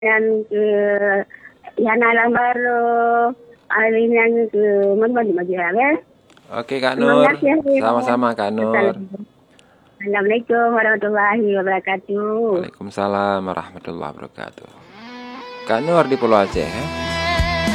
dan ke Yana Lambaro alinan ke Mermadi Majirawe. Oke Kak Nur, Semangat ya. sama-sama Kak Nur. Assalamualaikum warahmatullahi wabarakatuh. Waalaikumsalam warahmatullahi wabarakatuh. Kak Nur di Pulau Aceh.